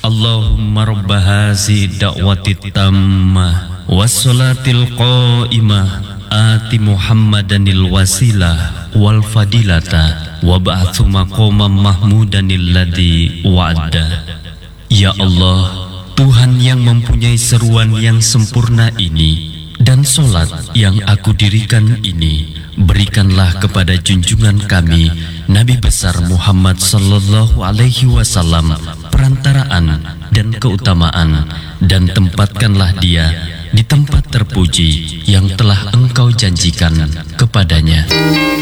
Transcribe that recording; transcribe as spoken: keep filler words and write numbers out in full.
Allahumma rabba hazi da'wati tammah wassalatil qa'imah ati Muhammadanil wasilah wal fadilata wa ba'athu maqamam mahmudanil ladzi wa'ada. Ya Allah, Tuhan yang mempunyai seruan yang sempurna ini dan solat yang aku dirikan ini, berikanlah kepada junjungan kami Nabi besar Muhammad sallallahu alaihi wasallam perantaraan dan keutamaan, dan tempatkanlah dia di tempat terpuji yang telah Engkau janjikan kepadanya.